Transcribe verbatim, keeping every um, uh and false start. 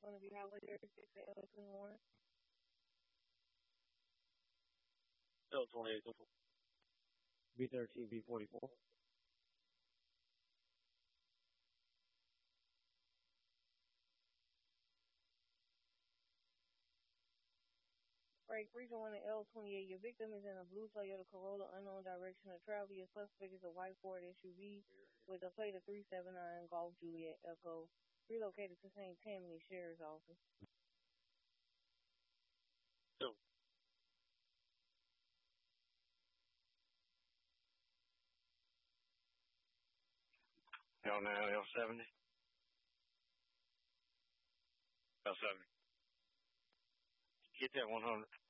going to be Highway thirty-six at L twenty-one. L twenty-eight. B thirteen, B forty-four. Break Region one at L twenty-eight. Your victim is in a blue Toyota Corolla, unknown direction of travel. Your suspect is a white Ford S U V with a plate of three seven nine Golf Juliet Echo. Relocated to Saint Tammany Sheriff's Office. Two. L nine, L seventy. L seventy. Get that one hundred.